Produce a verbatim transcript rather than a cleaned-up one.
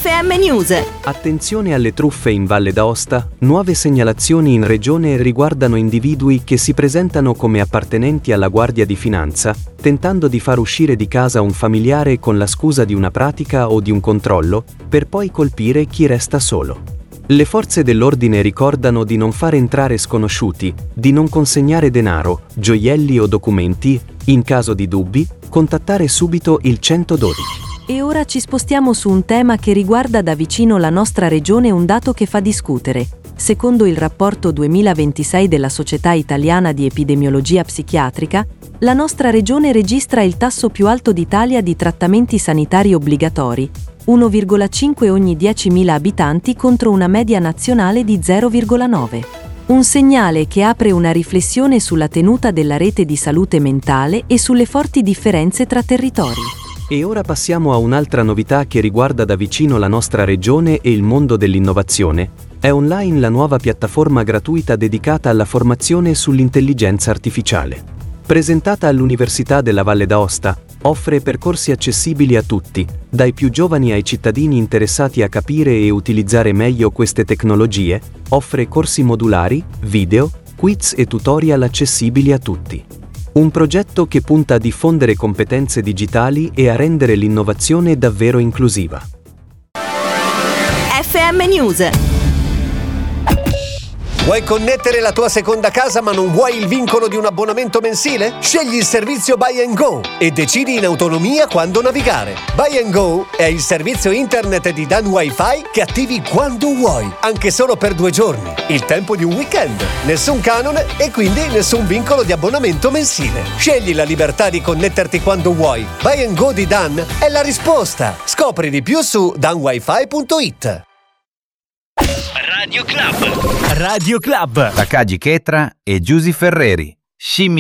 F M News. Attenzione alle truffe in Valle d'Aosta. Nuove segnalazioni in regione riguardano individui che si presentano come appartenenti alla Guardia di Finanza, tentando di far uscire di casa un familiare con la scusa di una pratica o di un controllo, per poi colpire chi resta solo. Le forze dell'ordine ricordano di non far entrare sconosciuti, di non consegnare denaro, gioielli o documenti, in caso di dubbi, contattare subito il centododici. E ora ci spostiamo su un tema che riguarda da vicino la nostra regione, un dato che fa discutere. Secondo il rapporto duemilaventisei della Società Italiana di Epidemiologia Psichiatrica, la nostra regione registra il tasso più alto d'Italia di trattamenti sanitari obbligatori, uno virgola cinque ogni diecimila abitanti contro una media nazionale di zero virgola nove. Un segnale che apre una riflessione sulla tenuta della rete di salute mentale e sulle forti differenze tra territori. E ora passiamo a un'altra novità che riguarda da vicino la nostra regione e il mondo dell'innovazione. È online la nuova piattaforma gratuita dedicata alla formazione sull'intelligenza artificiale. Presentata all'Università della Valle d'Aosta, offre percorsi accessibili a tutti, dai più giovani ai cittadini interessati a capire e utilizzare meglio queste tecnologie, offre corsi modulari, video, quiz e tutorial accessibili a tutti. Un progetto che punta a diffondere competenze digitali e a rendere l'innovazione davvero inclusiva. F M News. Vuoi connettere la tua seconda casa ma non vuoi il vincolo di un abbonamento mensile? Scegli il servizio Buy and Go e decidi in autonomia quando navigare. Buy and Go è il servizio internet di Dan Wi-Fi che attivi quando vuoi, anche solo per due giorni, il tempo di un weekend. Nessun canone e quindi nessun vincolo di abbonamento mensile. Scegli la libertà di connetterti quando vuoi. Buy and Go di Dan è la risposta. Scopri di più su dan wifi punto it. Radio Club. Radio Club. Takagi Chetra e Giusy Ferreri. Scimmie